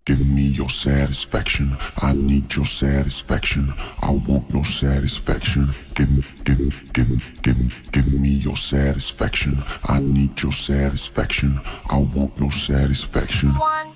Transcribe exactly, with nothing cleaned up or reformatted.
Give me your satisfaction. I need your satisfaction. I want your satisfaction. Give me, give me, give me, give me, give me your satisfaction. I need your satisfaction. I want your satisfaction. One.